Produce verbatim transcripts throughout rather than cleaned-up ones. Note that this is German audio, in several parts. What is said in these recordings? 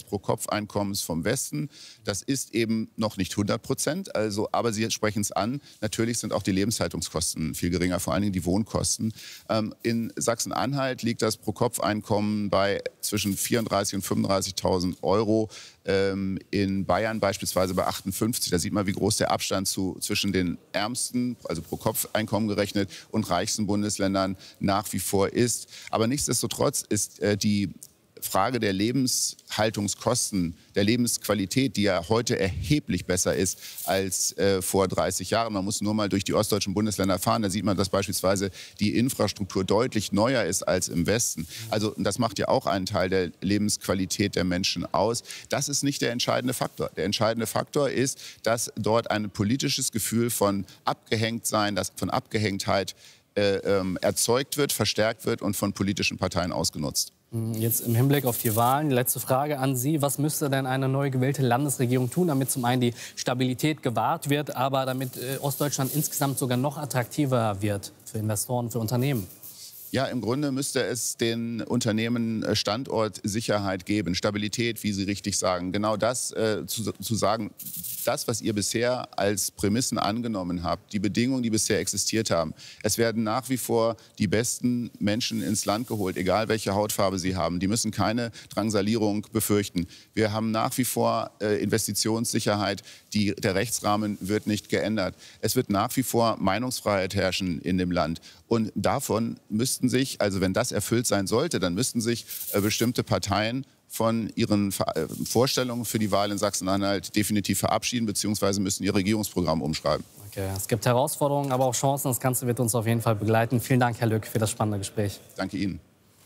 Pro-Kopf-Einkommens vom Westen. Das ist eben noch nicht hundert Prozent, also, aber Sie sprechen es an. Natürlich sind auch die Lebenshaltungskosten viel geringer, vor allen Dingen die Wohnkosten. Ähm, in Sachsen-Anhalt liegt das Pro-Kopf-Einkommen bei zwischen vierunddreißigtausend und fünfunddreißigtausend Euro. Ähm, in Bayern beispielsweise bei achtundfünfzig. Da sieht man, wie groß der Abstand zu, zwischen den ärmsten, also Pro-Kopf-Einkommen gerechnet, und reichsten Bundesländern nach wie vor ist. Aber nichtsdestotrotz ist äh, die Frage der Lebenshaltungskosten, der Lebensqualität, die ja heute erheblich besser ist als äh, vor dreißig Jahren. Man muss nur mal durch die ostdeutschen Bundesländer fahren. Da sieht man, dass beispielsweise die Infrastruktur deutlich neuer ist als im Westen. Also das macht ja auch einen Teil der Lebensqualität der Menschen aus. Das ist nicht der entscheidende Faktor. Der entscheidende Faktor ist, dass dort ein politisches Gefühl von Abgehängtsein, das von Abgehängtheit äh, ähm, erzeugt wird, verstärkt wird und von politischen Parteien ausgenutzt. Jetzt im Hinblick auf die Wahlen, die letzte Frage an Sie. Was müsste denn eine neu gewählte Landesregierung tun, damit zum einen die Stabilität gewahrt wird, aber damit äh, Ostdeutschland insgesamt sogar noch attraktiver wird für Investoren, für Unternehmen? Ja, im Grunde müsste es den Unternehmen Standortsicherheit geben, Stabilität, wie Sie richtig sagen. Genau das äh, zu, zu sagen, das, was ihr bisher als Prämissen angenommen habt, die Bedingungen, die bisher existiert haben. Es werden nach wie vor die besten Menschen ins Land geholt, egal welche Hautfarbe sie haben. Die müssen keine Drangsalierung befürchten. Wir haben nach wie vor äh, Investitionssicherheit. Die, der Rechtsrahmen wird nicht geändert. Es wird nach wie vor Meinungsfreiheit herrschen in dem Land. Und davon müssten sich, also wenn das erfüllt sein sollte, dann müssten sich äh, bestimmte Parteien von ihren Ver äh, Vorstellungen für die Wahl in Sachsen-Anhalt definitiv verabschieden, beziehungsweise müssen ihr Regierungsprogramm umschreiben. Okay, es gibt Herausforderungen, aber auch Chancen. Das Ganze wird uns auf jeden Fall begleiten. Vielen Dank, Herr Lück, für das spannende Gespräch. Danke Ihnen.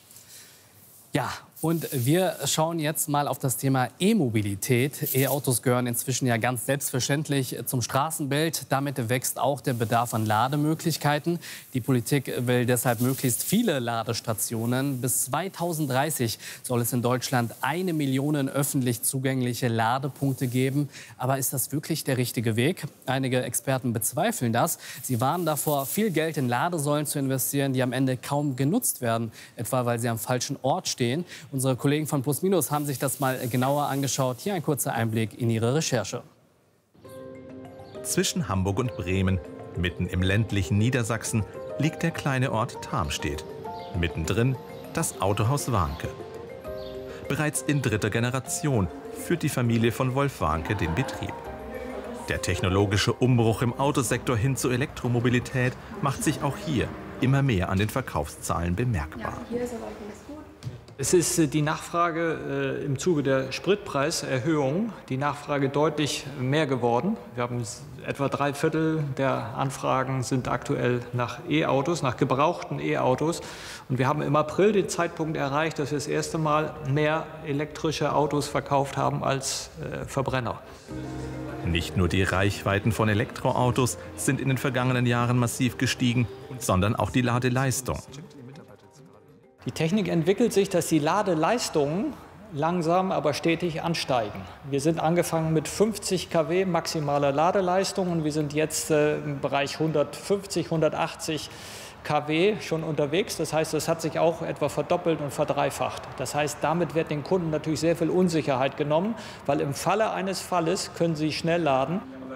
Ja, und wir schauen jetzt mal auf das Thema E-Mobilität. E-Autos gehören inzwischen ja ganz selbstverständlich zum Straßenbild. Damit wächst auch der Bedarf an Lademöglichkeiten. Die Politik will deshalb möglichst viele Ladestationen. Bis zweitausenddreißig soll es in Deutschland eine Million öffentlich zugängliche Ladepunkte geben. Aber ist das wirklich der richtige Weg? Einige Experten bezweifeln das. Sie warnen davor, viel Geld in Ladesäulen zu investieren, die am Ende kaum genutzt werden, etwa weil sie am falschen Ort stehen. Unsere Kollegen von Plus Minus haben sich das mal genauer angeschaut. Hier ein kurzer Einblick in ihre Recherche. Zwischen Hamburg und Bremen, mitten im ländlichen Niedersachsen, liegt der kleine Ort Tarmstedt. Mittendrin das Autohaus Warnke. Bereits in dritter Generation führt die Familie von Wolf Warnke den Betrieb. Der technologische Umbruch im Autosektor hin zur Elektromobilität macht sich auch hier immer mehr an den Verkaufszahlen bemerkbar. Ja, hier ist aber alles gut. Es ist die Nachfrage äh, im Zuge der Spritpreiserhöhung, die Nachfrage deutlich mehr geworden. Wir haben etwa drei Viertel der Anfragen sind aktuell nach E-Autos, nach gebrauchten E-Autos. Und wir haben im April den Zeitpunkt erreicht, dass wir das erste Mal mehr elektrische Autos verkauft haben als äh, Verbrenner. Nicht nur die Reichweiten von Elektroautos sind in den vergangenen Jahren massiv gestiegen, sondern auch die Ladeleistung. Die Technik entwickelt sich, dass die Ladeleistungen langsam, aber stetig ansteigen. Wir sind angefangen mit fünfzig Kilowatt maximaler Ladeleistung und wir sind jetzt äh, im Bereich hundertfünfzig, hundertachtzig Kilowatt schon unterwegs. Das heißt, das hat sich auch etwa verdoppelt und verdreifacht. Das heißt, damit wird den Kunden natürlich sehr viel Unsicherheit genommen, weil im Falle eines Falles können sie schnell laden.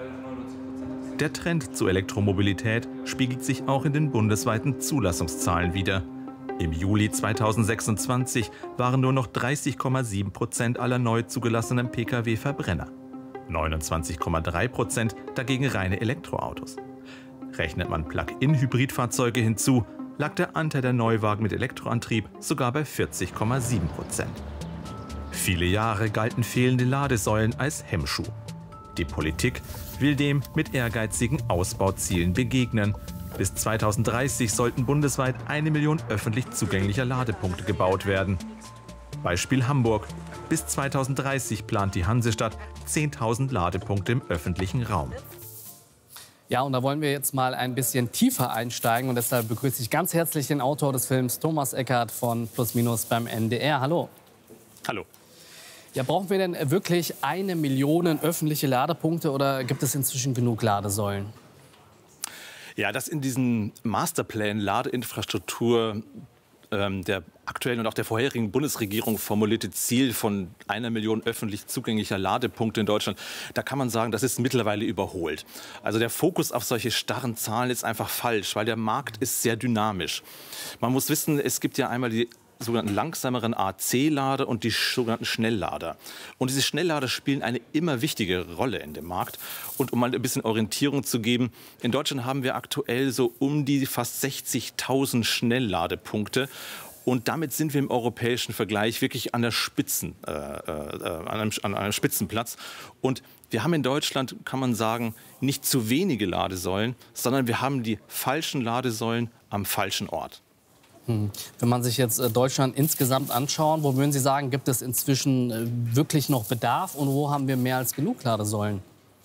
Der Trend zur Elektromobilität spiegelt sich auch in den bundesweiten Zulassungszahlen wider. Im Juli zweitausendsechsundzwanzig waren nur noch dreißig Komma sieben Prozent aller neu zugelassenen Pkw Verbrenner. neunundzwanzig Komma drei Prozent dagegen reine Elektroautos. Rechnet man Plug-in-Hybridfahrzeuge hinzu, lag der Anteil der Neuwagen mit Elektroantrieb sogar bei vierzig Komma sieben Prozent. Viele Jahre galten fehlende Ladesäulen als Hemmschuh. Die Politik will dem mit ehrgeizigen Ausbauzielen begegnen. Bis zweitausenddreißig sollten bundesweit eine Million öffentlich zugänglicher Ladepunkte gebaut werden. Beispiel Hamburg. Bis zweitausenddreißig plant die Hansestadt zehntausend Ladepunkte im öffentlichen Raum. Ja, und da wollen wir jetzt mal ein bisschen tiefer einsteigen. Und deshalb begrüße ich ganz herzlich den Autor des Films, Thomas Eckert von Plus Minus beim N D R. Hallo. Hallo. Ja, brauchen wir denn wirklich eine Million öffentliche Ladepunkte oder gibt es inzwischen genug Ladesäulen? Ja, dass in diesen Masterplan Ladeinfrastruktur ähm, der aktuellen und auch der vorherigen Bundesregierung formulierte Ziel von einer Million öffentlich zugänglicher Ladepunkte in Deutschland, da kann man sagen, das ist mittlerweile überholt. Also der Fokus auf solche starren Zahlen ist einfach falsch, weil der Markt ist sehr dynamisch. Man muss wissen, es gibt ja einmal die sogenannten langsameren A C-Lader und die sogenannten Schnelllader. Und diese Schnelllader spielen eine immer wichtigere Rolle in dem Markt. Und um mal ein bisschen Orientierung zu geben, in Deutschland haben wir aktuell so um die fast sechzigtausend Schnellladepunkte. Und damit sind wir im europäischen Vergleich wirklich an der Spitzen, äh, äh, an, einem, an einem Spitzenplatz. Und wir haben in Deutschland, kann man sagen, nicht zu wenige Ladesäulen, sondern wir haben die falschen Ladesäulen am falschen Ort. Wenn man sich jetzt Deutschland insgesamt anschaut, wo würden Sie sagen, gibt es inzwischen wirklich noch Bedarf und wo haben wir mehr als genug Ladesäulen?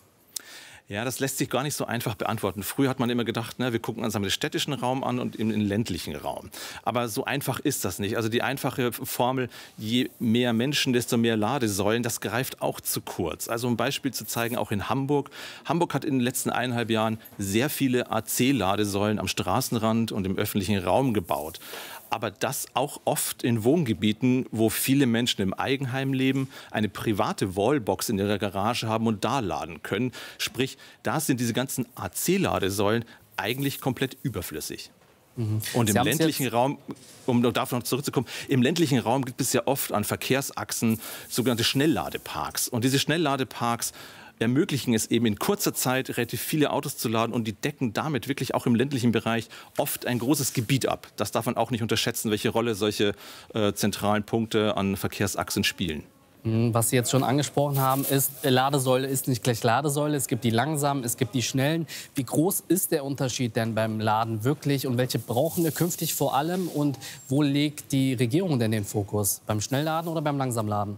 Ja, das lässt sich gar nicht so einfach beantworten. Früher hat man immer gedacht, ne, wir gucken uns den städtischen Raum an und den ländlichen Raum. Aber so einfach ist das nicht. Also die einfache Formel, je mehr Menschen, desto mehr Ladesäulen, das greift auch zu kurz. Also um ein Beispiel zu zeigen, auch in Hamburg. Hamburg hat in den letzten eineinhalb Jahren sehr viele A C-Ladesäulen am Straßenrand und im öffentlichen Raum gebaut. Aber das auch oft in Wohngebieten, wo viele Menschen im Eigenheim leben, eine private Wallbox in ihrer Garage haben und da laden können. Sprich, da sind diese ganzen A C-Ladesäulen eigentlich komplett überflüssig. Mhm. Und im ländlichen Raum, um darauf noch zurückzukommen, im ländlichen Raum gibt es ja oft an Verkehrsachsen sogenannte Schnellladeparks. Und diese Schnellladeparks ermöglichen es eben in kurzer Zeit relativ viele Autos zu laden und die decken damit wirklich auch im ländlichen Bereich oft ein großes Gebiet ab. Das darf man auch nicht unterschätzen, welche Rolle solche äh, zentralen Punkte an Verkehrsachsen spielen. Was Sie jetzt schon angesprochen haben, ist, Ladesäule ist nicht gleich Ladesäule. Es gibt die langsamen, es gibt die schnellen. Wie groß ist der Unterschied denn beim Laden wirklich und welche brauchen wir künftig vor allem? Und wo legt die Regierung denn den Fokus? Beim Schnellladen oder beim Langsamladen?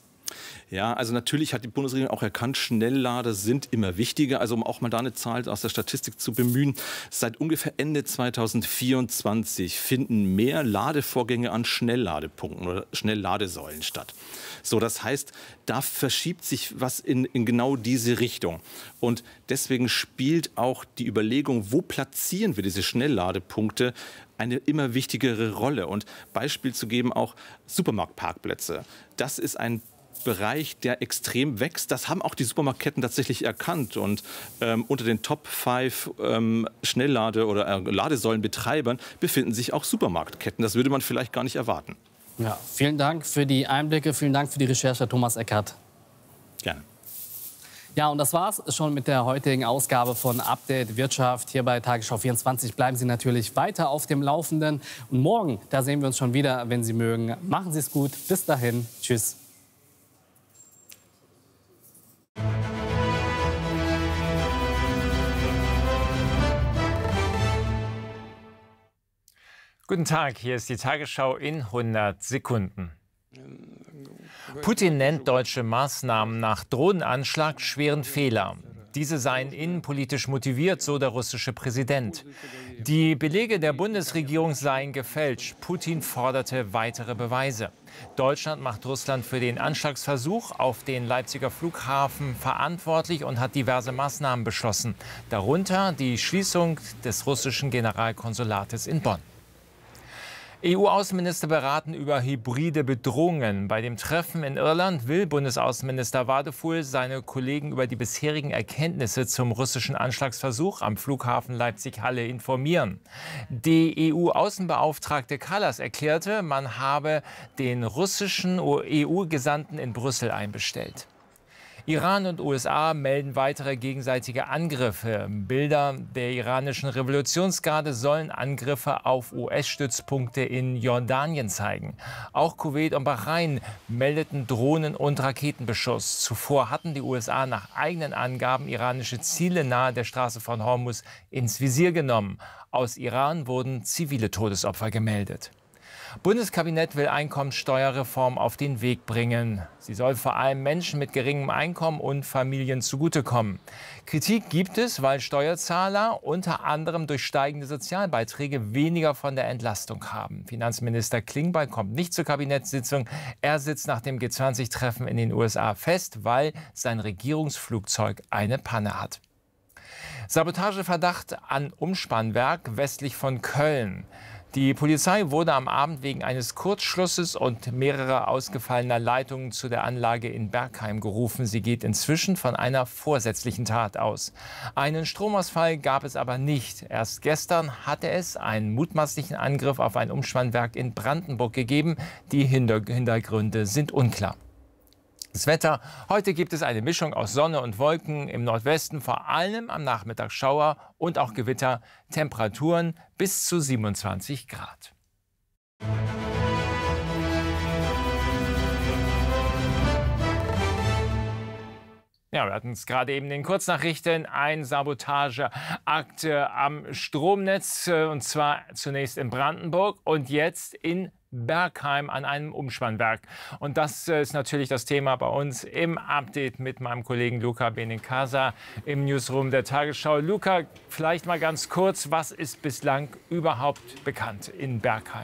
Ja, also natürlich hat die Bundesregierung auch erkannt, Schnelllader sind immer wichtiger. Also um auch mal da eine Zahl aus der Statistik zu bemühen, seit ungefähr Ende zweitausendvierundzwanzig finden mehr Ladevorgänge an Schnellladepunkten oder Schnellladesäulen statt. So, das heißt, da verschiebt sich was in, in genau diese Richtung. Und deswegen spielt auch die Überlegung, wo platzieren wir diese Schnellladepunkte, eine immer wichtigere Rolle. Und Beispiel zu geben, auch Supermarktparkplätze. Das ist ein Bereich, der extrem wächst. Das haben auch die Supermarktketten tatsächlich erkannt. Und ähm, unter den Top fünf ähm, Schnelllade- oder äh, Ladesäulenbetreibern befinden sich auch Supermarktketten. Das würde man vielleicht gar nicht erwarten. Ja, vielen Dank für die Einblicke, vielen Dank für die Recherche, Thomas Eckert. Gerne. Ja, und das war's schon mit der heutigen Ausgabe von Update Wirtschaft hier bei Tagesschau vierundzwanzig. Bleiben Sie natürlich weiter auf dem Laufenden. Und morgen, da sehen wir uns schon wieder, wenn Sie mögen. Machen Sie es gut. Bis dahin. Tschüss. Guten Tag, hier ist die Tagesschau in hundert Sekunden. Putin nennt deutsche Maßnahmen nach Drohnenanschlag schweren Fehler. Diese seien innenpolitisch motiviert, so der russische Präsident. Die Belege der Bundesregierung seien gefälscht. Putin forderte weitere Beweise. Deutschland macht Russland für den Anschlagsversuch auf den Leipziger Flughafen verantwortlich und hat diverse Maßnahmen beschlossen. Darunter die Schließung des russischen Generalkonsulates in Bonn. E U-Außenminister beraten über hybride Bedrohungen. Bei dem Treffen in Irland will Bundesaußenminister Wadefuhl seine Kollegen über die bisherigen Erkenntnisse zum russischen Anschlagsversuch am Flughafen Leipzig-Halle informieren. Die E U-Außenbeauftragte Kallas erklärte, man habe den russischen E U-Gesandten in Brüssel einbestellt. Iran und U S A melden weitere gegenseitige Angriffe. Bilder der iranischen Revolutionsgarde sollen Angriffe auf U S-Stützpunkte in Jordanien zeigen. Auch Kuwait und Bahrain meldeten Drohnen- und Raketenbeschuss. Zuvor hatten die U S A nach eigenen Angaben iranische Ziele nahe der Straße von Hormuz ins Visier genommen. Aus Iran wurden zivile Todesopfer gemeldet. Bundeskabinett will Einkommensteuerreform auf den Weg bringen. Sie soll vor allem Menschen mit geringem Einkommen und Familien zugutekommen. Kritik gibt es, weil Steuerzahler unter anderem durch steigende Sozialbeiträge weniger von der Entlastung haben. Finanzminister Klingbeil kommt nicht zur Kabinettssitzung. Er sitzt nach dem G zwanzig Treffen in den U S A fest, weil sein Regierungsflugzeug eine Panne hat. Sabotageverdacht an Umspannwerk westlich von Köln. Die Polizei wurde am Abend wegen eines Kurzschlusses und mehrerer ausgefallener Leitungen zu der Anlage in Bergheim gerufen. Sie geht inzwischen von einer vorsätzlichen Tat aus. Einen Stromausfall gab es aber nicht. Erst gestern hatte es einen mutmaßlichen Angriff auf ein Umspannwerk in Brandenburg gegeben. Die Hintergründe sind unklar. Das Wetter. Heute gibt es eine Mischung aus Sonne und Wolken. Im Nordwesten vor allem am Nachmittag Schauer und auch Gewitter. Temperaturen bis zu siebenundzwanzig Grad. Ja, wir hatten es gerade eben in den Kurznachrichten. Ein Sabotageakt am Stromnetz. Und zwar zunächst in Brandenburg und jetzt in Bergheim an einem Umspannwerk. Und das ist natürlich das Thema bei uns im Update mit meinem Kollegen Luca Benincasa im Newsroom der Tagesschau. Luca, vielleicht mal ganz kurz, was ist bislang überhaupt bekannt in Bergheim?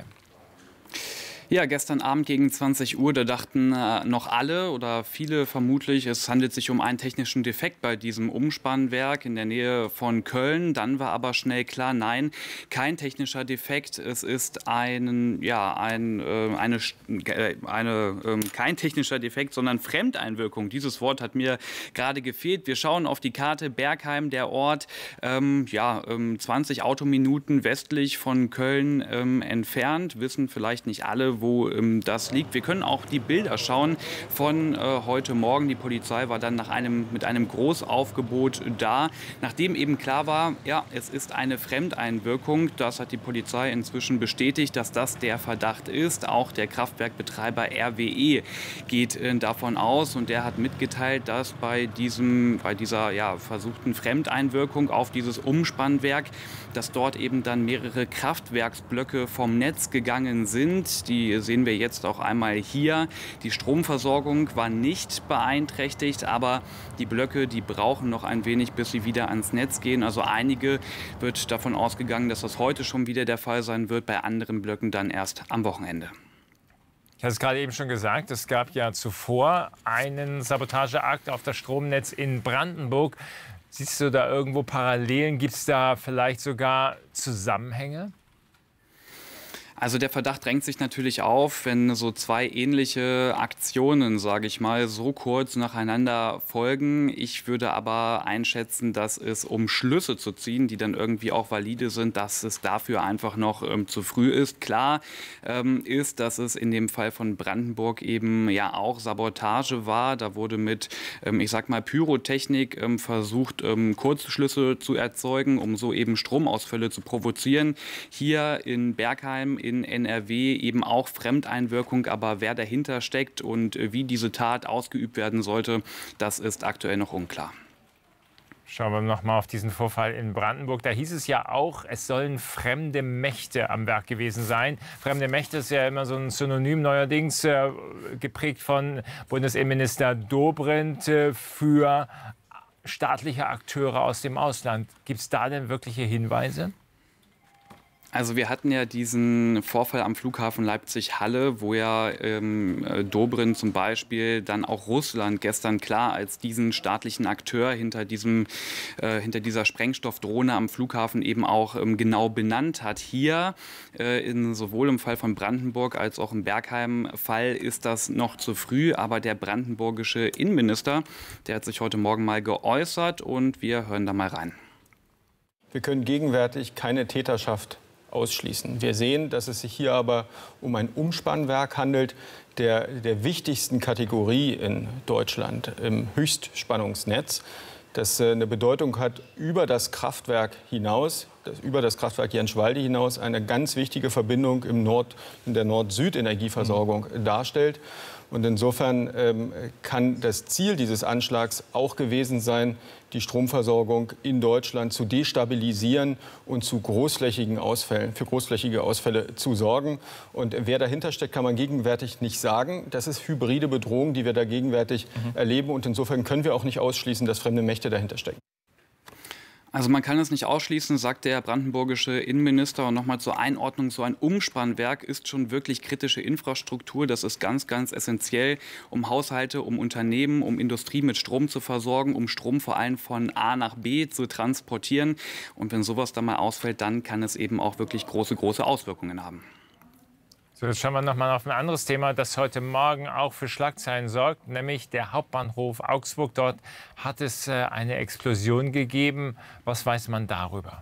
Ja, gestern Abend gegen zwanzig Uhr, da dachten äh, noch alle oder viele vermutlich, es handelt sich um einen technischen Defekt bei diesem Umspannwerk in der Nähe von Köln. Dann war aber schnell klar, nein, kein technischer Defekt. Es ist ein, ja, ein, äh, eine, äh, eine, äh, kein technischer Defekt, sondern Fremdeinwirkung. Dieses Wort hat mir gerade gefehlt. Wir schauen auf die Karte Bergheim, der Ort, ähm, ja, ähm, zwanzig Autominuten westlich von Köln ähm, entfernt. Wissen vielleicht nicht alle, wo ähm, das liegt. Wir können auch die Bilder schauen von äh, heute Morgen. Die Polizei war dann nach einem, mit einem Großaufgebot da, nachdem eben klar war, ja, es ist eine Fremdeinwirkung. Das hat die Polizei inzwischen bestätigt, dass das der Verdacht ist. Auch der Kraftwerkbetreiber R W E geht äh, davon aus und der hat mitgeteilt, dass bei, diesem, bei dieser ja, versuchten Fremdeinwirkung auf dieses Umspannwerk, dass dort eben dann mehrere Kraftwerksblöcke vom Netz gegangen sind. Die sehen wir jetzt auch einmal hier. Die Stromversorgung war nicht beeinträchtigt, aber die Blöcke, die brauchen noch ein wenig, bis sie wieder ans Netz gehen. Also einige wird davon ausgegangen, dass das heute schon wieder der Fall sein wird, bei anderen Blöcken dann erst am Wochenende. Ich hatte es gerade eben schon gesagt, es gab ja zuvor einen Sabotageakt auf das Stromnetz in Brandenburg. Siehst du da irgendwo Parallelen? Gibt es da vielleicht sogar Zusammenhänge? Also der Verdacht drängt sich natürlich auf, wenn so zwei ähnliche Aktionen, sage ich mal, so kurz nacheinander folgen. Ich würde aber einschätzen, dass es, um Schlüsse zu ziehen, die dann irgendwie auch valide sind, dass es dafür einfach noch ähm, zu früh ist. Klar ähm, ist, dass es in dem Fall von Brandenburg eben ja auch Sabotage war. Da wurde mit, ähm, ich sag mal, Pyrotechnik ähm, versucht, ähm, Kurzschlüsse zu erzeugen, um so eben Stromausfälle zu provozieren. Hier in Bergheim in N R W eben auch Fremdeinwirkung, aber wer dahinter steckt und wie diese Tat ausgeübt werden sollte, das ist aktuell noch unklar. Schauen wir noch mal auf diesen Vorfall in Brandenburg. Da hieß es ja auch, es sollen fremde Mächte am Werk gewesen sein. Fremde Mächte ist ja immer so ein Synonym neuerdings, äh, geprägt von Bundesinnenminister Dobrindt äh, für staatliche Akteure aus dem Ausland. Gibt es da denn wirkliche Hinweise? Also wir hatten ja diesen Vorfall am Flughafen Leipzig-Halle, wo ja ähm, Dobrindt zum Beispiel dann auch Russland gestern klar als diesen staatlichen Akteur hinter, diesem, äh, hinter dieser Sprengstoffdrohne am Flughafen eben auch ähm, genau benannt hat. Hier, äh, in, sowohl im Fall von Brandenburg als auch im Bergheim-Fall, ist das noch zu früh. Aber der brandenburgische Innenminister, der hat sich heute Morgen mal geäußert und wir hören da mal rein. Wir können gegenwärtig keine Täterschaft ausschließen. Wir sehen, dass es sich hier aber um ein Umspannwerk handelt, der, der wichtigsten Kategorie in Deutschland im Höchstspannungsnetz, das eine Bedeutung hat über das Kraftwerk hinaus, das, über das Kraftwerk Jenschwalde hinaus, eine ganz wichtige Verbindung im Nord, in der Nord-Süd-Energieversorgung mhm. darstellt. Und insofern ähm, kann das Ziel dieses Anschlags auch gewesen sein, die Stromversorgung in Deutschland zu destabilisieren und zu großflächigen Ausfällen, für großflächige Ausfälle zu sorgen. Und wer dahinter steckt, kann man gegenwärtig nicht sagen. Das ist hybride Bedrohung, die wir da gegenwärtig mhm. erleben. Und insofern können wir auch nicht ausschließen, dass fremde Mächte dahinter stecken. Also man kann es nicht ausschließen, sagt der brandenburgische Innenminister. Und nochmal zur Einordnung, so ein Umspannwerk ist schon wirklich kritische Infrastruktur. Das ist ganz, ganz essentiell, um Haushalte, um Unternehmen, um Industrie mit Strom zu versorgen, um Strom vor allem von A nach B zu transportieren. Und wenn sowas dann mal ausfällt, dann kann es eben auch wirklich große, große Auswirkungen haben. So, jetzt schauen wir noch mal auf ein anderes Thema, das heute Morgen auch für Schlagzeilen sorgt, nämlich der Hauptbahnhof Augsburg. Dort hat es äh, eine Explosion gegeben. Was weiß man darüber?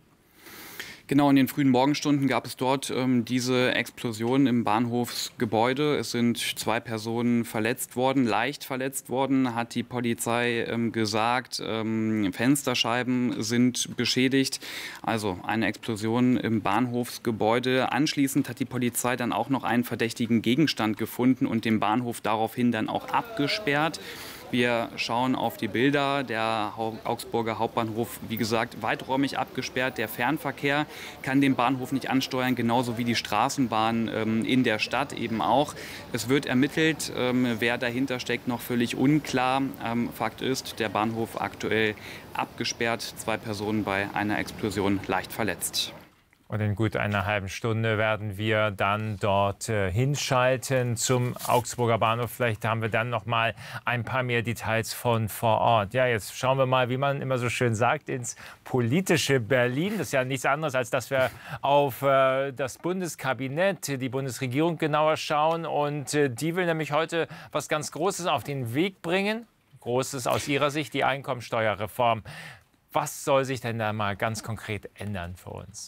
Genau, in den frühen Morgenstunden gab es dort ähm, diese Explosion im Bahnhofsgebäude. Es sind zwei Personen verletzt worden, leicht verletzt worden, hat die Polizei ähm, gesagt. Ähm, Fensterscheiben sind beschädigt. Also eine Explosion im Bahnhofsgebäude. Anschließend hat die Polizei dann auch noch einen verdächtigen Gegenstand gefunden und den Bahnhof daraufhin dann auch abgesperrt. Wir schauen auf die Bilder. Der Augsburger Hauptbahnhof, wie gesagt, weiträumig abgesperrt. Der Fernverkehr kann den Bahnhof nicht ansteuern, genauso wie die Straßenbahn ähm, in der Stadt eben auch. Es wird ermittelt, ähm, wer dahinter steckt, noch völlig unklar. Ähm, Fakt ist, der Bahnhof aktuell abgesperrt. Zwei Personen bei einer Explosion leicht verletzt. Und in gut einer halben Stunde werden wir dann dort äh, hinschalten zum Augsburger Bahnhof. Vielleicht haben wir dann noch mal ein paar mehr Details von vor Ort. Ja, jetzt schauen wir mal, wie man immer so schön sagt, ins politische Berlin. Das ist ja nichts anderes, als dass wir auf äh, das Bundeskabinett, die Bundesregierung genauer schauen. Und äh, die will nämlich heute was ganz Großes auf den Weg bringen. Großes aus ihrer Sicht, die Einkommensteuerreform. Was soll sich denn da mal ganz konkret ändern für uns?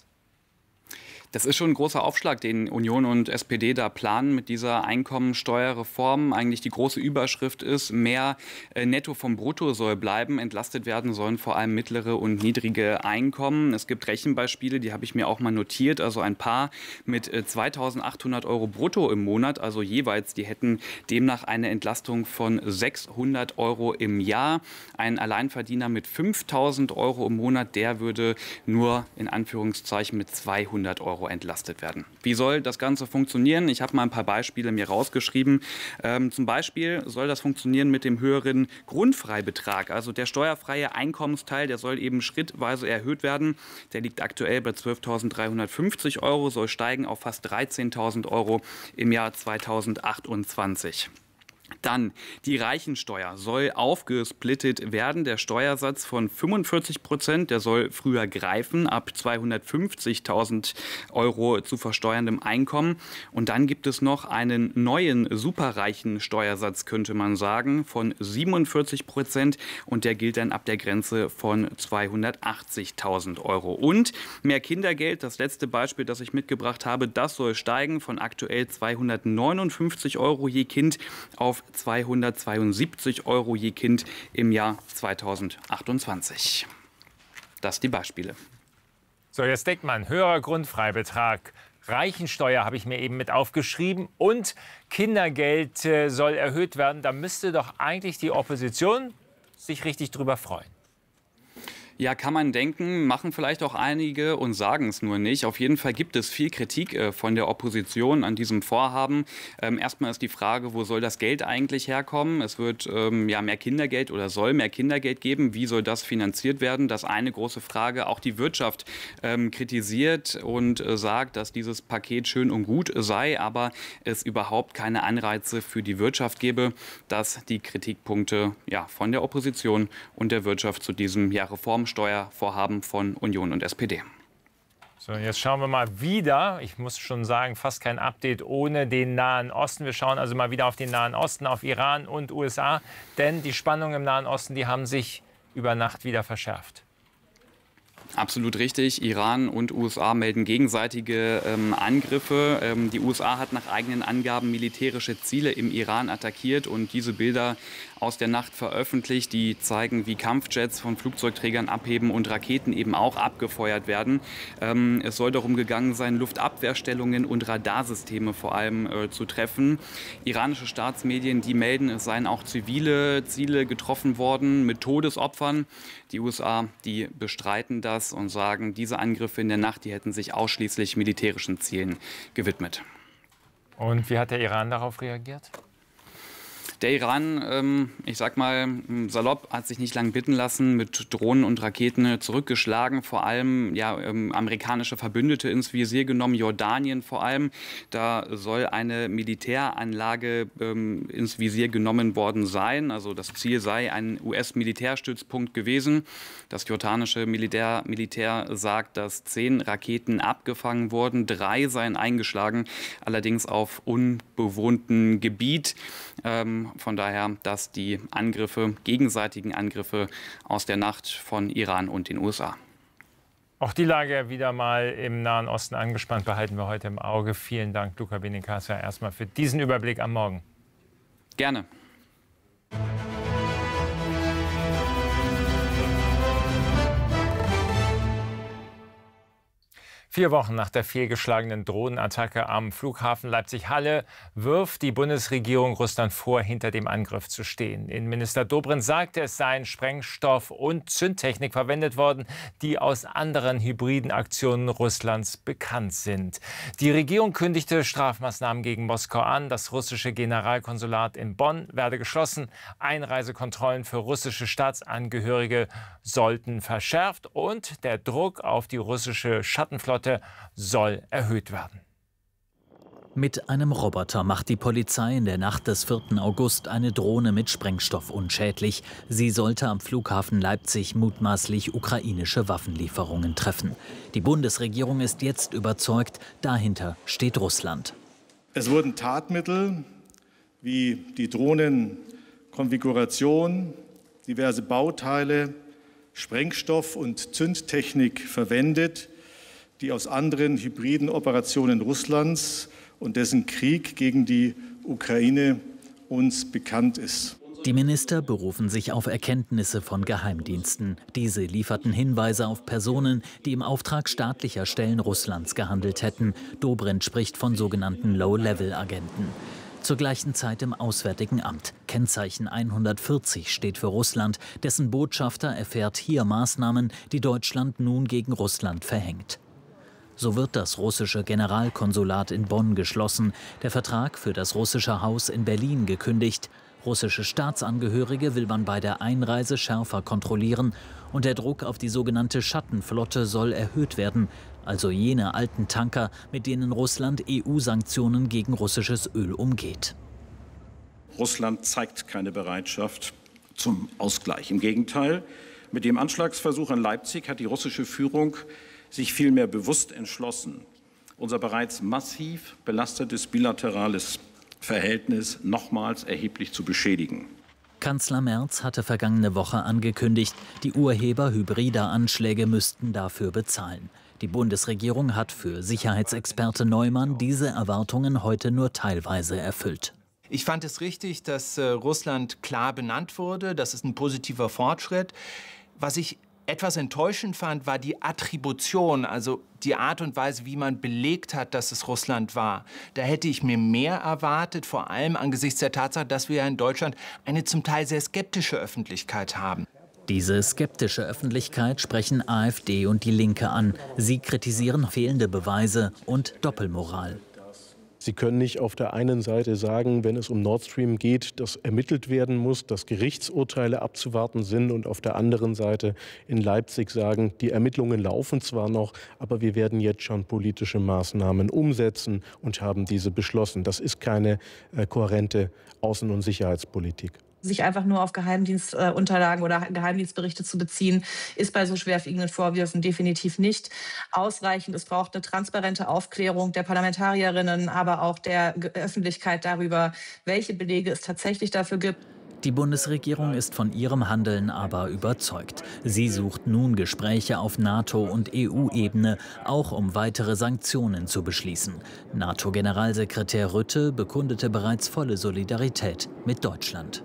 Das ist schon ein großer Aufschlag, den Union und S P D da planen mit dieser Einkommensteuerreform. Eigentlich die große Überschrift ist, mehr Netto vom Brutto soll bleiben. Entlastet werden sollen vor allem mittlere und niedrige Einkommen. Es gibt Rechenbeispiele, die habe ich mir auch mal notiert. Also ein Paar mit zweitausendachthundert Euro brutto im Monat, also jeweils, die hätten demnach eine Entlastung von sechshundert Euro im Jahr. Ein Alleinverdiener mit fünftausend Euro im Monat, der würde nur in Anführungszeichen mit zweihundert Euro entlastet werden. Wie soll das Ganze funktionieren? Ich habe mal ein paar Beispiele mir rausgeschrieben. Ähm, zum Beispiel soll das funktionieren mit dem höheren Grundfreibetrag. Also der steuerfreie Einkommensteil, der soll eben schrittweise erhöht werden. Der liegt aktuell bei zwölftausenddreihundertfünfzig Euro, soll steigen auf fast dreizehntausend Euro im Jahr zweitausendachtundzwanzig. Dann die Reichensteuer soll aufgesplittet werden. Der Steuersatz von fünfundvierzig Prozent, der soll früher greifen, ab zweihundertfünfzigtausend Euro zu versteuerndem Einkommen. Und dann gibt es noch einen neuen superreichen Steuersatz, könnte man sagen, von siebenundvierzig Prozent. Und der gilt dann ab der Grenze von zweihundertachtzigtausend Euro. Und mehr Kindergeld, das letzte Beispiel, das ich mitgebracht habe, das soll steigen von aktuell zweihundertneunundfünfzig Euro je Kind auf zweihundertzweiundsiebzig Euro je Kind im Jahr zweitausendachtundzwanzig. Das die Beispiele. So, jetzt denkt man, höherer Grundfreibetrag, Reichensteuer habe ich mir eben mit aufgeschrieben und Kindergeld äh, soll erhöht werden. Da müsste doch eigentlich die Opposition sich richtig drüber freuen. Ja, kann man denken, machen vielleicht auch einige und sagen es nur nicht. Auf jeden Fall gibt es viel Kritik äh, von der Opposition an diesem Vorhaben. Ähm, erstmal ist die Frage, wo soll das Geld eigentlich herkommen? Es wird ähm, ja mehr Kindergeld oder soll mehr Kindergeld geben. Wie soll das finanziert werden? Das ist eine große Frage. Auch die Wirtschaft ähm, kritisiert und äh, sagt, dass dieses Paket schön und gut sei, aber es überhaupt keine Anreize für die Wirtschaft gebe. Das die Kritikpunkte ja, von der Opposition und der Wirtschaft zu diesem ja, Reform Steuervorhaben von Union und S P D. So, jetzt schauen wir mal wieder, ich muss schon sagen, fast kein Update ohne den Nahen Osten. Wir schauen also mal wieder auf den Nahen Osten, auf Iran und U S A, denn die Spannungen im Nahen Osten, die haben sich über Nacht wieder verschärft. Absolut richtig. Iran und U S A melden gegenseitige ähm, Angriffe. Ähm, die U S A hat nach eigenen Angaben militärische Ziele im Iran attackiert und diese Bilder aus der Nacht veröffentlicht, die zeigen, wie Kampfjets von Flugzeugträgern abheben und Raketen eben auch abgefeuert werden. Ähm, es soll darum gegangen sein, Luftabwehrstellungen und Radarsysteme vor allem äh, zu treffen. Iranische Staatsmedien, die melden, es seien auch zivile Ziele getroffen worden mit Todesopfern. Die U S A, die bestreiten das und sagen, diese Angriffe in der Nacht, die hätten sich ausschließlich militärischen Zielen gewidmet. Und wie hat der Iran darauf reagiert? Der Iran, ähm, ich sag mal salopp, hat sich nicht lang bitten lassen, mit Drohnen und Raketen zurückgeschlagen. Vor allem ja, ähm, amerikanische Verbündete ins Visier genommen, Jordanien vor allem. Da soll eine Militäranlage ähm, ins Visier genommen worden sein. Also das Ziel sei ein U S-Militärstützpunkt gewesen. Das jordanische Militär, Militär sagt, dass zehn Raketen abgefangen wurden. Drei seien eingeschlagen, allerdings auf unbewohntem Gebiet. Ähm, von daher, dass die Angriffe, gegenseitigen Angriffe aus der Nacht von Iran und den U S A. Auch die Lage wieder mal im Nahen Osten angespannt behalten wir heute im Auge. Vielen Dank, Luca Benincasa, erstmal für diesen Überblick am Morgen. Gerne. Vier Wochen nach der fehlgeschlagenen Drohnenattacke am Flughafen Leipzig-Halle wirft die Bundesregierung Russland vor, hinter dem Angriff zu stehen. Innenminister Dobrindt sagte, es seien Sprengstoff und Zündtechnik verwendet worden, die aus anderen hybriden Aktionen Russlands bekannt sind. Die Regierung kündigte Strafmaßnahmen gegen Moskau an. Das russische Generalkonsulat in Bonn werde geschlossen. Einreisekontrollen für russische Staatsangehörige sollten verschärft und der Druck auf die russische Schattenflotte soll erhöht werden. Mit einem Roboter macht die Polizei in der Nacht des vierten August eine Drohne mit Sprengstoff unschädlich. Sie sollte am Flughafen Leipzig mutmaßlich ukrainische Waffenlieferungen treffen. Die Bundesregierung ist jetzt überzeugt, dahinter steht Russland. Es wurden Tatmittel wie die Drohnenkonfiguration, diverse Bauteile, Sprengstoff und Zündtechnik verwendet, die aus anderen hybriden Operationen Russlands und dessen Krieg gegen die Ukraine uns bekannt ist. Die Minister berufen sich auf Erkenntnisse von Geheimdiensten. Diese lieferten Hinweise auf Personen, die im Auftrag staatlicher Stellen Russlands gehandelt hätten. Dobrindt spricht von sogenannten Low-Level-Agenten. Zur gleichen Zeit im Auswärtigen Amt. Kennzeichen hundertvierzig steht für Russland. Dessen Botschafter erfährt hier Maßnahmen, die Deutschland nun gegen Russland verhängt. So wird das russische Generalkonsulat in Bonn geschlossen, der Vertrag für das russische Haus in Berlin gekündigt. Russische Staatsangehörige will man bei der Einreise schärfer kontrollieren und der Druck auf die sogenannte Schattenflotte soll erhöht werden, also jene alten Tanker, mit denen Russland E U-Sanktionen gegen russisches Öl umgeht. Russland zeigt keine Bereitschaft zum Ausgleich. Im Gegenteil, mit dem Anschlagsversuch in Leipzig hat die russische Führung sich vielmehr bewusst entschlossen, unser bereits massiv belastetes bilaterales Verhältnis nochmals erheblich zu beschädigen. Kanzler Merz hatte vergangene Woche angekündigt, die Urheber hybrider Anschläge müssten dafür bezahlen. Die Bundesregierung hat für Sicherheitsexperte Neumann diese Erwartungen heute nur teilweise erfüllt. Ich fand es richtig, dass äh, Russland klar benannt wurde. Das ist ein positiver Fortschritt. Was ich etwas enttäuschend fand, war die Attribution, also die Art und Weise, wie man belegt hat, dass es Russland war. Da hätte ich mir mehr erwartet, vor allem angesichts der Tatsache, dass wir ja in Deutschland eine zum Teil sehr skeptische Öffentlichkeit haben. Diese skeptische Öffentlichkeit sprechen AfD und die Linke an. Sie kritisieren fehlende Beweise und Doppelmoral. Sie können nicht auf der einen Seite sagen, wenn es um Nord Stream geht, dass ermittelt werden muss, dass Gerichtsurteile abzuwarten sind und auf der anderen Seite in Leipzig sagen, die Ermittlungen laufen zwar noch, aber wir werden jetzt schon politische Maßnahmen umsetzen und haben diese beschlossen. Das ist keine äh, kohärente Außen- und Sicherheitspolitik. Sich einfach nur auf Geheimdienstunterlagen oder Geheimdienstberichte zu beziehen, ist bei so schwerwiegenden Vorwürfen definitiv nicht ausreichend. Es braucht eine transparente Aufklärung der Parlamentarierinnen, aber auch der Öffentlichkeit darüber, welche Belege es tatsächlich dafür gibt. Die Bundesregierung ist von ihrem Handeln aber überzeugt. Sie sucht nun Gespräche auf NATO- und E U-Ebene, auch um weitere Sanktionen zu beschließen. NATO-Generalsekretär Rutte bekundete bereits volle Solidarität mit Deutschland.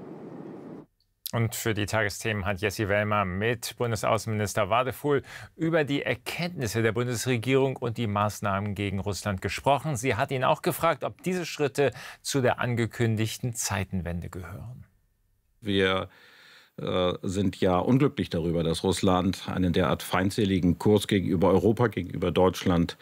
Und für die Tagesthemen hat Jessie Wellmer mit Bundesaußenminister Wadefuhl über die Erkenntnisse der Bundesregierung und die Maßnahmen gegen Russland gesprochen. Sie hat ihn auch gefragt, ob diese Schritte zu der angekündigten Zeitenwende gehören. Wir äh, sind ja unglücklich darüber, dass Russland einen derart feindseligen Kurs gegenüber Europa, gegenüber Deutschland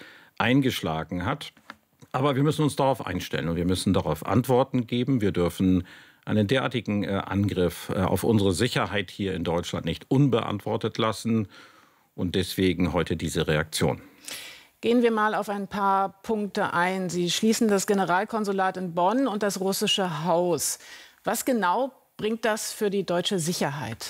eingeschlagen hat. Aber wir müssen uns darauf einstellen und wir müssen darauf Antworten geben. Wir dürfen einen derartigen äh, Angriff äh, auf unsere Sicherheit hier in Deutschland nicht unbeantwortet lassen. Und deswegen heute diese Reaktion. Gehen wir mal auf ein paar Punkte ein. Sie schließen das Generalkonsulat in Bonn und das russische Haus. Was genau bringt das für die deutsche Sicherheit?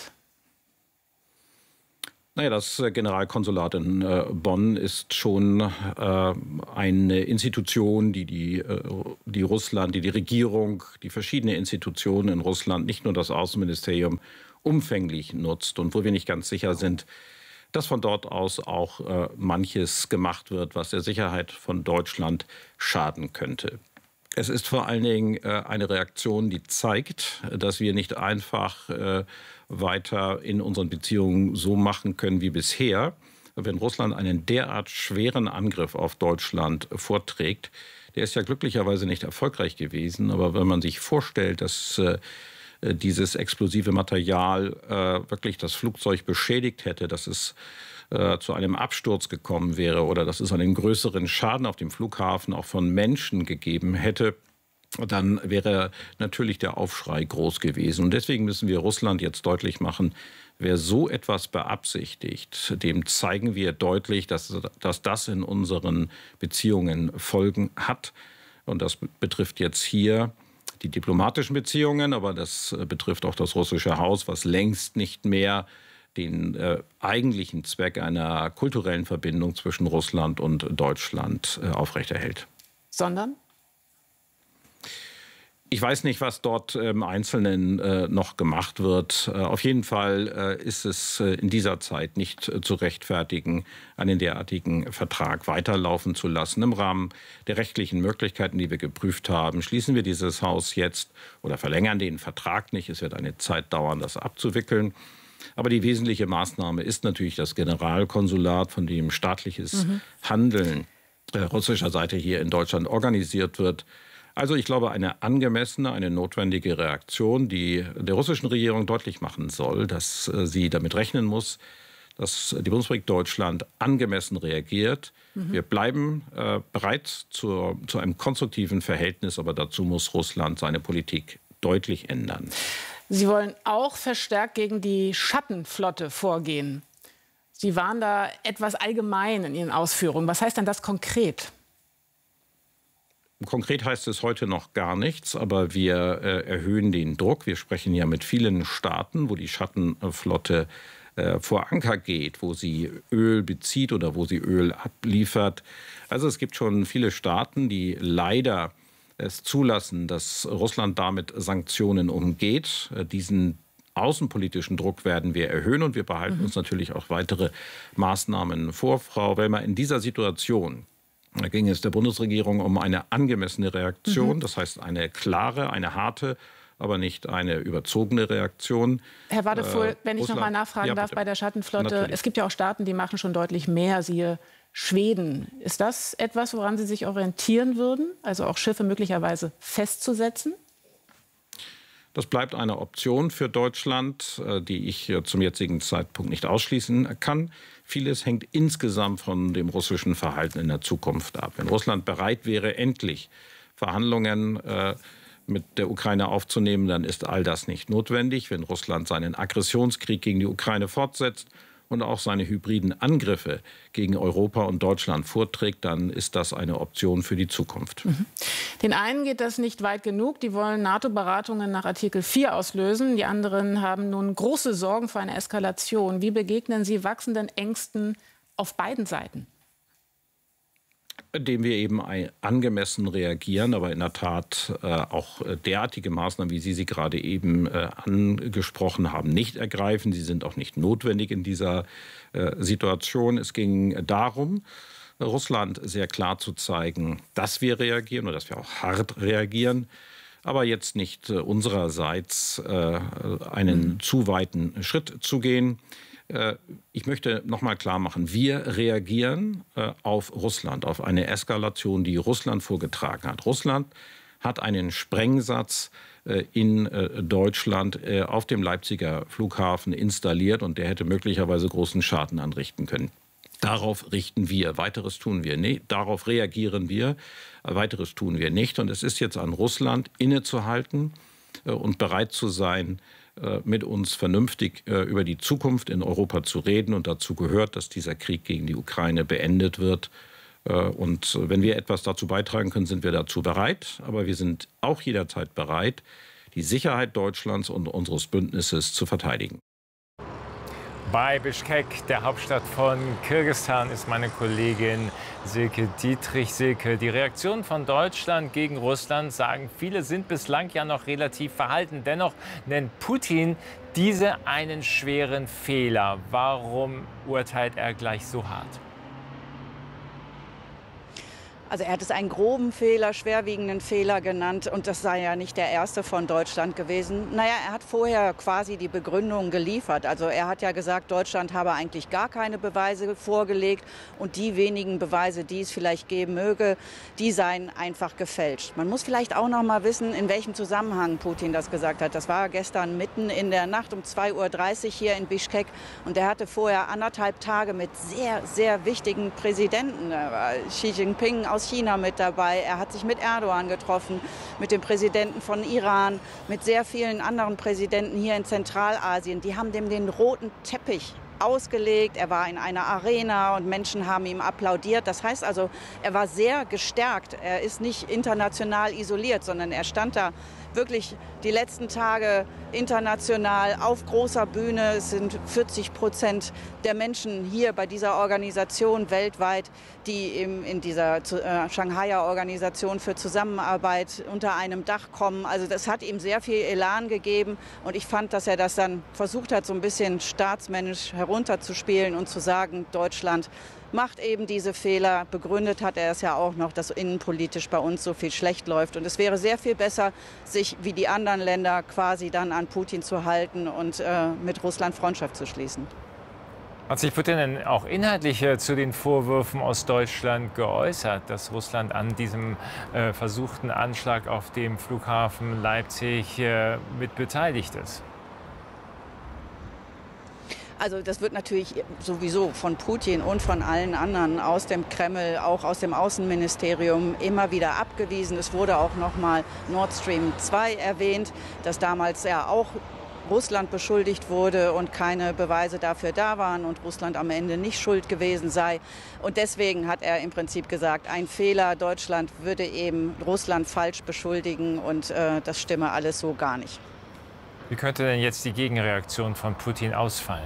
Naja, das Generalkonsulat in äh, Bonn ist schon äh, eine Institution, die, die, äh, die Russland, die die Regierung, die verschiedenen Institutionen in Russland, nicht nur das Außenministerium, umfänglich nutzt und wo wir nicht ganz sicher sind, dass von dort aus auch äh, manches gemacht wird, was der Sicherheit von Deutschland schaden könnte. Es ist vor allen Dingen äh, eine Reaktion, die zeigt, dass wir nicht einfach äh, weiter in unseren Beziehungen so machen können wie bisher. Wenn Russland einen derart schweren Angriff auf Deutschland vorträgt, der ist ja glücklicherweise nicht erfolgreich gewesen, aber wenn man sich vorstellt, dass äh, dieses explosive Material äh, wirklich das Flugzeug beschädigt hätte, dass es äh, zu einem Absturz gekommen wäre oder dass es einen größeren Schaden auf dem Flughafen auch von Menschen gegeben hätte, dann wäre natürlich der Aufschrei groß gewesen. Und deswegen müssen wir Russland jetzt deutlich machen, wer so etwas beabsichtigt, dem zeigen wir deutlich, dass, dass das in unseren Beziehungen Folgen hat. Und das betrifft jetzt hier die diplomatischen Beziehungen, aber das betrifft auch das russische Haus, was längst nicht mehr den äh, eigentlichen Zweck einer kulturellen Verbindung zwischen Russland und Deutschland äh, aufrechterhält. Sondern? Ich weiß nicht, was dort im Einzelnen äh, noch gemacht wird. Äh, auf jeden Fall äh, ist es äh, in dieser Zeit nicht äh, zu rechtfertigen, einen derartigen Vertrag weiterlaufen zu lassen. Im Rahmen der rechtlichen Möglichkeiten, die wir geprüft haben, schließen wir dieses Haus jetzt oder verlängern den Vertrag nicht. Es wird eine Zeit dauern, das abzuwickeln. Aber die wesentliche Maßnahme ist natürlich das Generalkonsulat, von dem staatliches mhm. Handeln äh, russischer Seite hier in Deutschland organisiert wird. Also ich glaube, eine angemessene, eine notwendige Reaktion, die der russischen Regierung deutlich machen soll, dass äh, sie damit rechnen muss, dass die Bundesrepublik Deutschland angemessen reagiert. Mhm. Wir bleiben äh, bereit zur, zu einem konstruktiven Verhältnis, aber dazu muss Russland seine Politik deutlich ändern. Sie wollen auch verstärkt gegen die Schattenflotte vorgehen. Sie waren da etwas allgemein in Ihren Ausführungen. Was heißt denn das konkret? Konkret heißt es heute noch gar nichts, aber wir äh, erhöhen den Druck. Wir sprechen ja mit vielen Staaten, wo die Schattenflotte äh, vor Anker geht, wo sie Öl bezieht oder wo sie Öl abliefert. Also es gibt schon viele Staaten, die leider es zulassen, dass Russland damit Sanktionen umgeht. Äh, diesen außenpolitischen Druck werden wir erhöhen und wir behalten mhm. uns natürlich auch weitere Maßnahmen vor. Frau Wellmer, in dieser Situation Da ging es der Bundesregierung um eine angemessene Reaktion, mhm. das heißt eine klare, eine harte, aber nicht eine überzogene Reaktion. Herr Wadefuhl, äh, wenn ich noch mal nachfragen ja, darf bei der Schattenflotte. Natürlich. Es gibt ja auch Staaten, die machen schon deutlich mehr, siehe Schweden. Ist das etwas, woran Sie sich orientieren würden, also auch Schiffe möglicherweise festzusetzen? Das bleibt eine Option für Deutschland, die ich zum jetzigen Zeitpunkt nicht ausschließen kann. Vieles hängt insgesamt von dem russischen Verhalten in der Zukunft ab. Wenn Russland bereit wäre, endlich Verhandlungen äh, mit der Ukraine aufzunehmen, dann ist all das nicht notwendig. Wenn Russland seinen Aggressionskrieg gegen die Ukraine fortsetzt und auch seine hybriden Angriffe gegen Europa und Deutschland vorträgt, dann ist das eine Option für die Zukunft. Mhm. Den einen geht das nicht weit genug. Die wollen NATO-Beratungen nach Artikel vier auslösen. Die anderen haben nun große Sorgen vor einer Eskalation. Wie begegnen Sie wachsenden Ängsten auf beiden Seiten? Indem wir eben angemessen reagieren, aber in der Tat äh, auch derartige Maßnahmen, wie Sie sie gerade eben äh, angesprochen haben, nicht ergreifen. Sie sind auch nicht notwendig in dieser äh, Situation. Es ging darum, Russland sehr klar zu zeigen, dass wir reagieren und dass wir auch hart reagieren, aber jetzt nicht äh, unsererseits äh, einen mhm. zu weiten Schritt zu gehen. Ich möchte noch mal klar machen, wir reagieren auf Russland, auf eine Eskalation, die Russland vorgetragen hat. Russland hat einen Sprengsatz in Deutschland auf dem Leipziger Flughafen installiert und der hätte möglicherweise großen Schaden anrichten können. Darauf richten wir. Weiteres tun wir nicht. Darauf reagieren wir. Weiteres tun wir nicht. Und es ist jetzt an Russland innezuhalten und bereit zu sein, mit uns vernünftig über die Zukunft in Europa zu reden. Und dazu gehört, dass dieser Krieg gegen die Ukraine beendet wird. Und wenn wir etwas dazu beitragen können, sind wir dazu bereit. Aber wir sind auch jederzeit bereit, die Sicherheit Deutschlands und unseres Bündnisses zu verteidigen. Bei Bischkek, der Hauptstadt von Kirgisistan, ist meine Kollegin Silke Dietrich. Silke, die Reaktionen von Deutschland gegen Russland, sagen viele, sind bislang ja noch relativ verhalten. Dennoch nennt Putin diese einen schweren Fehler. Warum urteilt er gleich so hart? Also er hat es einen groben Fehler, schwerwiegenden Fehler genannt und das sei ja nicht der erste von Deutschland gewesen. Naja, er hat vorher quasi die Begründung geliefert. Also er hat ja gesagt, Deutschland habe eigentlich gar keine Beweise vorgelegt und die wenigen Beweise, die es vielleicht geben möge, die seien einfach gefälscht. Man muss vielleicht auch noch mal wissen, in welchem Zusammenhang Putin das gesagt hat. Das war gestern mitten in der Nacht um zwei Uhr dreißig hier in Bischkek und er hatte vorher anderthalb Tage mit sehr, sehr wichtigen Präsidenten, Xi Jinping aus China mit dabei. Er hat sich mit Erdogan getroffen, mit dem Präsidenten von Iran, mit sehr vielen anderen Präsidenten hier in Zentralasien. Die haben dem den roten Teppich ausgelegt. Er war in einer Arena und Menschen haben ihm applaudiert. Das heißt also, er war sehr gestärkt. Er ist nicht international isoliert, sondern er stand da wirklich die letzten Tage international auf großer Bühne. Es sind vierzig Prozent der Menschen hier bei dieser Organisation weltweit, die eben in dieser äh, Shanghaier Organisation für Zusammenarbeit unter einem Dach kommen. Also das hat ihm sehr viel Elan gegeben und ich fand, dass er das dann versucht hat, so ein bisschen staatsmännisch herunterzuspielen und zu sagen, Deutschland macht eben diese Fehler. Begründet hat er es ja auch noch, dass innenpolitisch bei uns so viel schlecht läuft. Und es wäre sehr viel besser, sich wie die anderen Länder quasi dann an Putin zu halten und äh, mit Russland Freundschaft zu schließen. Hat sich Putin denn auch inhaltlich zu den Vorwürfen aus Deutschland geäußert, dass Russland an diesem äh, versuchten Anschlag auf dem Flughafen Leipzig äh, mit beteiligt ist? Also das wird natürlich sowieso von Putin und von allen anderen aus dem Kreml, auch aus dem Außenministerium immer wieder abgewiesen. Es wurde auch noch mal Nord Stream zwei erwähnt, das damals ja auch Russland beschuldigt wurde und keine Beweise dafür da waren und Russland am Ende nicht schuld gewesen sei. Und deswegen hat er im Prinzip gesagt, ein Fehler, Deutschland würde eben Russland falsch beschuldigen und äh, das stimme alles so gar nicht. Wie könnte denn jetzt die Gegenreaktion von Putin ausfallen?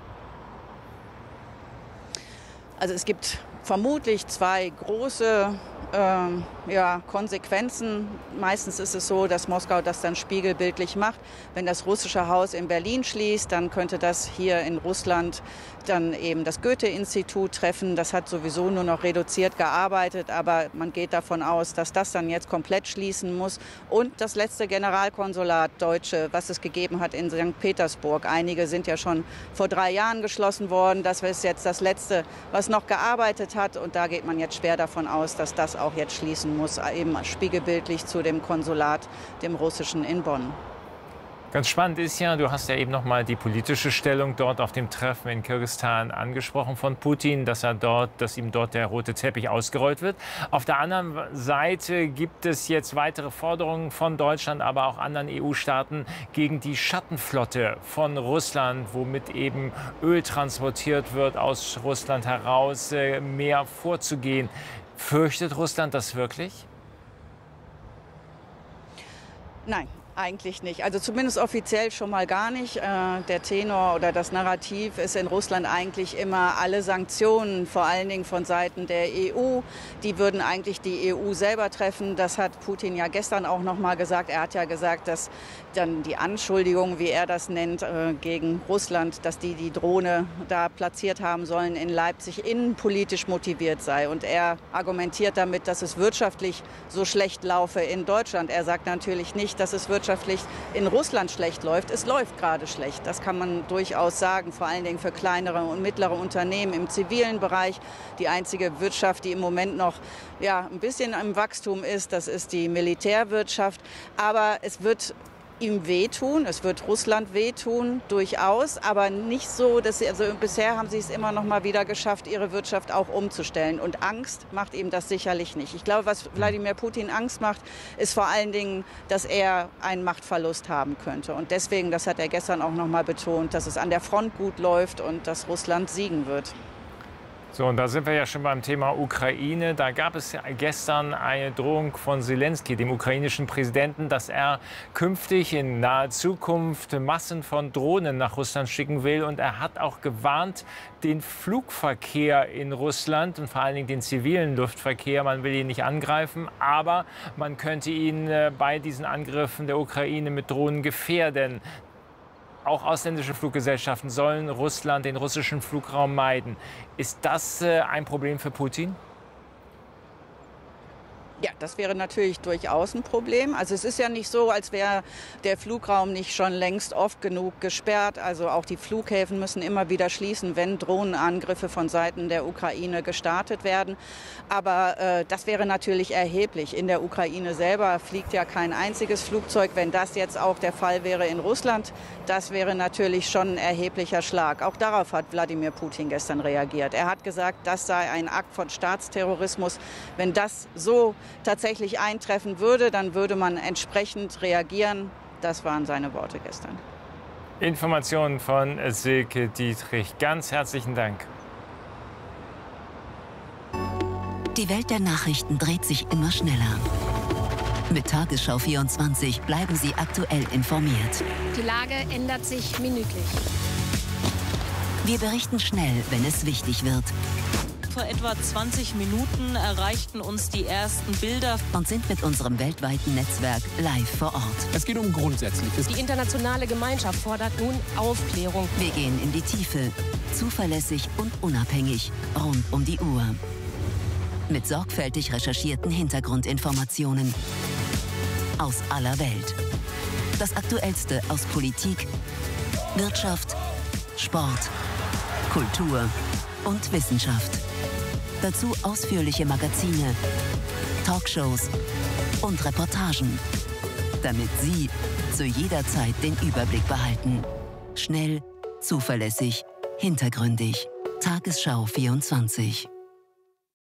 Also es gibt vermutlich zwei große äh, ja, Konsequenzen. Meistens ist es so, dass Moskau das dann spiegelbildlich macht. Wenn das russische Haus in Berlin schließt, dann könnte das hier in Russland dann eben das Goethe-Institut treffen. Das hat sowieso nur noch reduziert gearbeitet, aber man geht davon aus, dass das dann jetzt komplett schließen muss. Und das letzte Generalkonsulat Deutsche, was es gegeben hat in Sankt Petersburg. Einige sind ja schon vor drei Jahren geschlossen worden. Das ist jetzt das letzte, was noch gearbeitet hat. Und da geht man jetzt schwer davon aus, dass das auch jetzt schließen muss, eben spiegelbildlich zu dem Konsulat, dem russischen in Bonn. Ganz spannend ist ja, du hast ja eben noch mal die politische Stellung dort auf dem Treffen in Kirgisistan angesprochen von Putin, dass er dort, dass ihm dort der rote Teppich ausgerollt wird. Auf der anderen Seite gibt es jetzt weitere Forderungen von Deutschland, aber auch anderen E U-Staaten gegen die Schattenflotte von Russland, womit eben Öl transportiert wird aus Russland heraus, mehr vorzugehen. Fürchtet Russland das wirklich? Nein. Eigentlich nicht. Also zumindest offiziell schon mal gar nicht. Der Tenor oder das Narrativ ist in Russland eigentlich immer alle Sanktionen, vor allen Dingen von Seiten der E U, die würden eigentlich die E U selber treffen. Das hat Putin ja gestern auch noch mal gesagt. Er hat ja gesagt, dass dann die Anschuldigung, wie er das nennt, gegen Russland, dass die die Drohne da platziert haben sollen in Leipzig, innenpolitisch motiviert sei. Und er argumentiert damit, dass es wirtschaftlich so schlecht laufe in Deutschland. Er sagt natürlich nicht, dass es wirtschaftlich in Russland schlecht läuft. Es läuft gerade schlecht. Das kann man durchaus sagen, vor allen Dingen für kleinere und mittlere Unternehmen im zivilen Bereich. Die einzige Wirtschaft, die im Moment noch ja, ein bisschen im Wachstum ist, das ist die Militärwirtschaft. Aber es wird ihm wehtun, es wird Russland wehtun, durchaus, aber nicht so, dass sie, also bisher haben sie es immer noch mal wieder geschafft, ihre Wirtschaft auch umzustellen. Und Angst macht ihm das sicherlich nicht. Ich glaube, was Wladimir Putin Angst macht, ist vor allen Dingen, dass er einen Machtverlust haben könnte. Und deswegen, das hat er gestern auch noch mal betont, dass es an der Front gut läuft und dass Russland siegen wird. So, und da sind wir ja schon beim Thema Ukraine. Da gab es ja gestern eine Drohung von Zelensky, dem ukrainischen Präsidenten, dass er künftig in naher Zukunft Massen von Drohnen nach Russland schicken will. Und er hat auch gewarnt, den Flugverkehr in Russland und vor allen Dingen den zivilen Luftverkehr, man will ihn nicht angreifen, aber man könnte ihn bei diesen Angriffen der Ukraine mit Drohnen gefährden. Auch ausländische Fluggesellschaften sollen Russland, den russischen Flugraum meiden. Ist das äh, ein Problem für Putin? Ja, das wäre natürlich durchaus ein Problem. Also es ist ja nicht so, als wäre der Flugraum nicht schon längst oft genug gesperrt. Also auch die Flughäfen müssen immer wieder schließen, wenn Drohnenangriffe von Seiten der Ukraine gestartet werden. Aber äh, das wäre natürlich erheblich. In der Ukraine selber fliegt ja kein einziges Flugzeug. Wenn das jetzt auch der Fall wäre in Russland, das wäre natürlich schon ein erheblicher Schlag. Auch darauf hat Wladimir Putin gestern reagiert. Er hat gesagt, das sei ein Akt von Staatsterrorismus. Wenn das so tatsächlich eintreffen würde, dann würde man entsprechend reagieren. Das waren seine Worte gestern. Informationen von Silke Dietrich. Ganz herzlichen Dank. Die Welt der Nachrichten dreht sich immer schneller. Mit Tagesschau vierundzwanzig bleiben Sie aktuell informiert. Die Lage ändert sich minütlich. Wir berichten schnell, wenn es wichtig wird. Vor etwa zwanzig Minuten erreichten uns die ersten Bilder und sind mit unserem weltweiten Netzwerk live vor Ort. Es geht um Grundsätzliches. Die internationale Gemeinschaft fordert nun Aufklärung. Wir gehen in die Tiefe, zuverlässig und unabhängig, rund um die Uhr. Mit sorgfältig recherchierten Hintergrundinformationen aus aller Welt. Das Aktuellste aus Politik, Wirtschaft, Sport, Kultur und Wissenschaft. Dazu ausführliche Magazine, Talkshows und Reportagen, damit Sie zu jeder Zeit den Überblick behalten. Schnell, zuverlässig, hintergründig. Tagesschau vierundzwanzig.